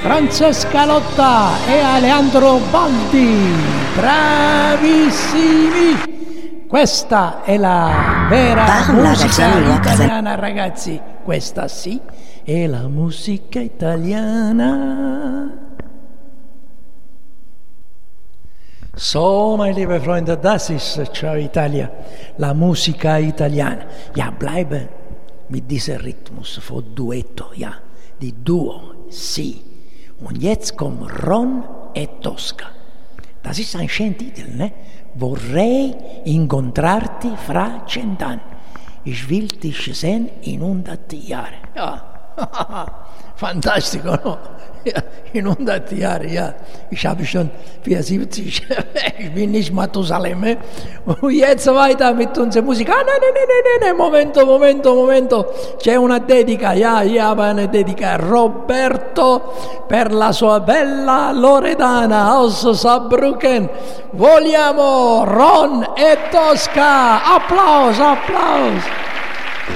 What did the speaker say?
Francesca Lotta e Aleandro Baldi, bravissimi! Questa è la vera musica italiana, ragazzi. Questa sì, è la musica italiana. So, meine liebe Freunde, das ist Ciao Italia, la musica italiana. Ja, bleibe mit diesem Rhythmus von Duetto, ja, die Duo, sì. Und jetzt kommt Ron e Tosca. Das ist ein schöner Titel, ne? Vorrei incontrarti fra 100 anni. Ich will dich sehen in 100 Jahren. Ja, fantastico, no? Ja, in 100 Jahren, ja. Ich habe schon 74, ich bin nicht Matusalem. Und jetzt weiter mit unserer Musik. Ah, nein, momento. C'è una dedica, ja, eine dedica. Roberto per la sua bella Loredana aus Saarbrücken. Vogliamo Ron e Tosca. Applaus.